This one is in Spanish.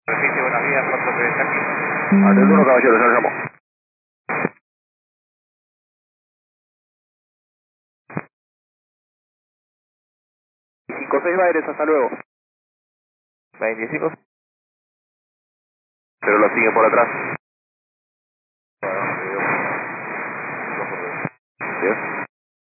Perfecto, buenos días, 4 aquí. Atención, caballero, ya llamo. 5-6 Baires, hasta luego. 25. Pero lo sigue por atrás. ¿Sí?